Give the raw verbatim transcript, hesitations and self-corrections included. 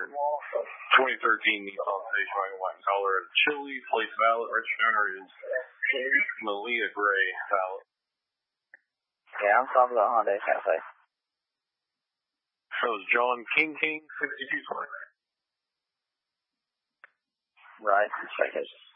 twenty thirteen Nissan station wagon, white color, and Chili, place valid. Registered owner is Malia Gray, valid. Yeah, I'm stopping at Hyundai Santa Fe. So it's John King King, sixty-two twenty. Right, citation.